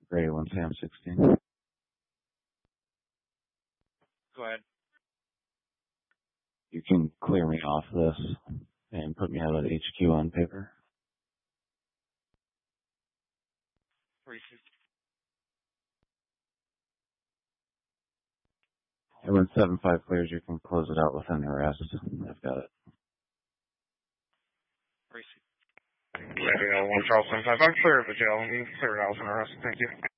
Grade 1 Sam 16. Go ahead. You can clear me off this and put me out at HQ on paper. 360. And when 7-5 clears, you can close it out with an arrest. I've got it. 360. Yeah, 1 Charles 75. I'm clear of the jail. You can clear it out with an arrest. Thank you.